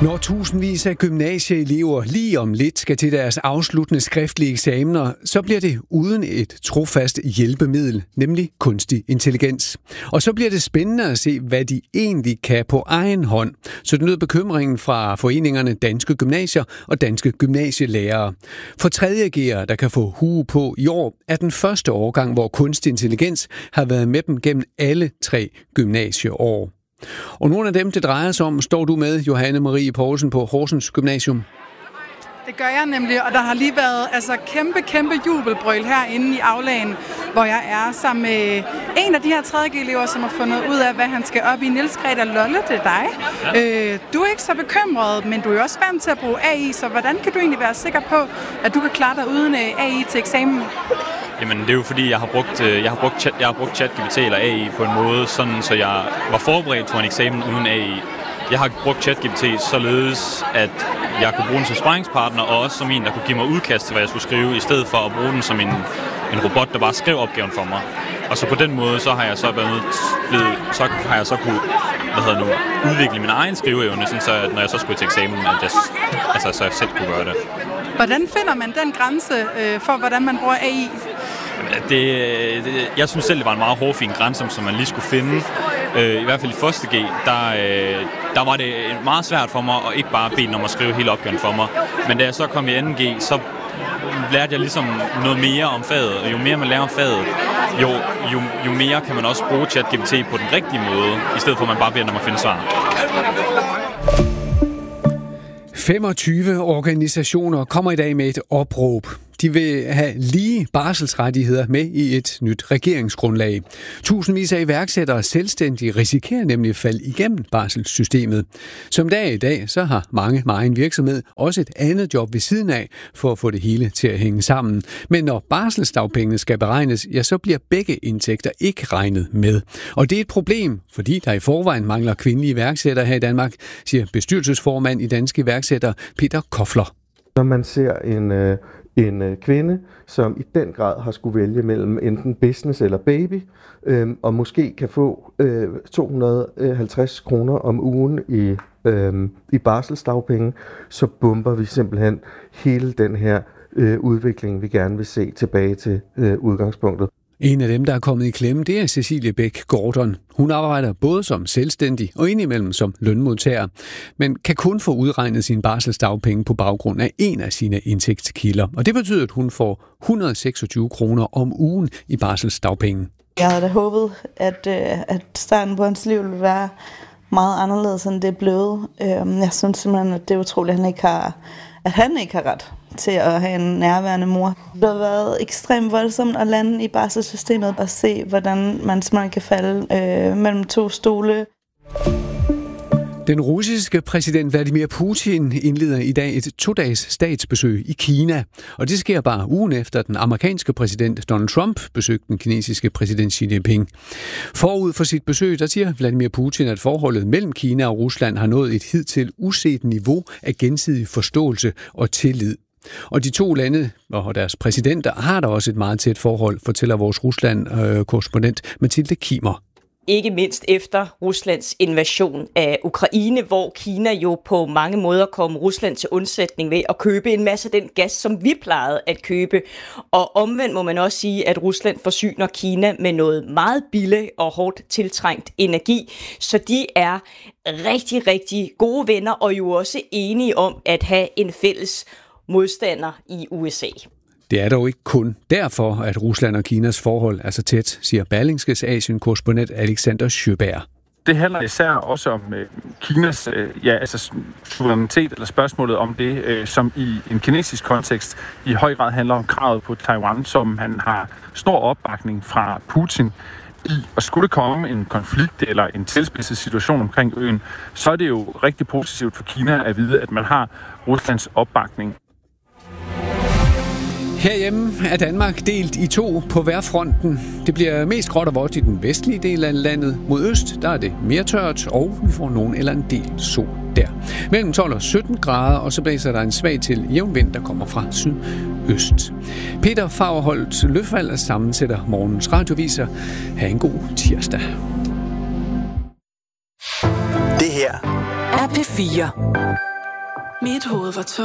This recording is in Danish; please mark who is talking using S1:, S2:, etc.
S1: Når tusindvis af gymnasieelever lige om lidt skal til deres afsluttende skriftlige eksamener, så bliver det uden et trofast hjælpemiddel, nemlig kunstig intelligens. Og så bliver det spændende at se, hvad de egentlig kan på egen hånd. Så det lyder bekymringen fra foreningerne Danske Gymnasier og Danske Gymnasielærere. For 3. G'ere, der kan få hue på i år, er den første årgang, hvor kunstig intelligens har været med dem gennem alle 3 gymnasieår. Og nogle af dem, det drejer sig om, står du med, Johanne Marie Poulsen på Horsens Gymnasium.
S2: Det gør jeg nemlig, og der har lige været kæmpe jubelbrøl herinde i aulaen, hvor jeg er sammen med en af de her 3.G-elever, som har fundet ud af, hvad han skal op i. Niels Greta Lolle, det er dig. Ja. Du er ikke så bekymret, men du er også vant til at bruge AI, så hvordan kan du egentlig være sikker på, at du kan klare dig uden AI til eksamen?
S3: Jamen, det er jo fordi, jeg har brugt ChatGPT eller AI på en måde, sådan, så jeg var forberedt på en eksamen uden AI. Jeg har brugt ChatGPT således, at jeg kunne bruge den som sparringspartner, og også som en, der kunne give mig udkast til, hvad jeg skulle skrive, i stedet for at bruge den som en robot, der bare skrev opgaven for mig. Og så på den måde, så har jeg så kunne udvikle min egen skriveevne, sådan så at når jeg så skulle til eksamen, at jeg selv kunne gøre det.
S2: Hvordan finder man den grænse for, hvordan man bruger AI?
S3: Jeg synes selv, det var en meget hårfin grænse, som man lige skulle finde. I hvert fald i 1. G, der var det meget svært for mig at ikke bare bede den om at skrive hele opgaven for mig. Men da jeg så kom i 2. G, så lærte jeg ligesom noget mere om faget. Og jo mere man lærer om faget, jo mere kan man også bruge ChatGPT på den rigtige måde, i stedet for at man bare beder den om at finde svar.
S1: 25 organisationer kommer i dag med et opråb. De vil have lige barselsrettigheder med i et nyt regeringsgrundlag. Tusindvis af iværksættere og selvstændige risikerer nemlig at falde igennem barselssystemet. Som dag i dag, så har mange med egen virksomhed også et andet job ved siden af, for at få det hele til at hænge sammen. Men når barselsdagpengene skal beregnes, ja, så bliver begge indtægter ikke regnet med. Og det er et problem, fordi der i forvejen mangler kvindelige iværksættere her i Danmark, siger bestyrelsesformand i Danske Iværksættere, Peter Kofler.
S4: Når man ser en kvinde, som i den grad har skulle vælge mellem enten business eller baby, og måske kan få 250 kroner om ugen i barselsdagpenge, så bomber vi simpelthen hele den her udvikling, vi gerne vil se tilbage til udgangspunktet.
S1: En af dem, der er kommet i klemme, det er Cecilie Bæk Gordon. Hun arbejder både som selvstændig og indimellem som lønmodtager, men kan kun få udregnet sine barselsdagpenge på baggrund af en af sine indtægtskilder. Og det betyder, at hun får 126 kroner om ugen i barselsdagpenge.
S5: Jeg havde da håbet, at starten på hans liv ville være meget anderledes, end det er blevet. Jeg synes simpelthen, at det er utroligt, at han ikke har ret til at have en nærværende mor. Det har været ekstremt voldsomt at lande i barselssystemet, bare se, hvordan man simpelthen kan falde mellem 2 stole.
S1: Den russiske præsident Vladimir Putin indleder i dag et 2-dages statsbesøg i Kina. Og det sker bare ugen efter den amerikanske præsident Donald Trump besøgte den kinesiske præsident Xi Jinping. Forud for sit besøg, der siger Vladimir Putin, at forholdet mellem Kina og Rusland har nået et hidtil uset niveau af gensidig forståelse og tillid. Og de 2 lande og deres præsidenter har der også et meget tæt forhold, fortæller vores Rusland-korrespondent Mathilde Kimer.
S6: Ikke mindst efter Ruslands invasion af Ukraine, hvor Kina jo på mange måder kom Rusland til undsætning ved at købe en masse af den gas, som vi plejede at købe. Og omvendt må man også sige, at Rusland forsyner Kina med noget meget billig og hårdt tiltrængt energi. Så de er rigtig, rigtig gode venner og jo også enige om at have en fælles modstander i USA.
S1: Det er dog ikke kun derfor, at Rusland og Kinas forhold er så tæt, siger Berlingskes Asien-korrespondent Alexander Sjøberg.
S7: Det handler især også om Kinas suverænitet, eller spørgsmålet om det, som i en kinesisk kontekst i høj grad handler om kravet på Taiwan, som han har stor opbakning fra Putin i. Og skulle det komme en konflikt eller en tilspidset situation omkring øen, så er det jo rigtig positivt for Kina at vide, at man har Ruslands opbakning.
S1: Herhjemme er Danmark delt i 2 på hver fronten. Det bliver mest gråt og vådt i den vestlige del af landet. Mod øst, der er det mere tørt, og vi får nogen eller en del sol der. Mellem 12 og 17 grader, og så blæser der en svag til jævn vind, der kommer fra sydøst. Peter Fagerholt Løfvald sammensætter morgens radioviser. Ha' en god tirsdag.
S8: Det her er P4. Mit hoved var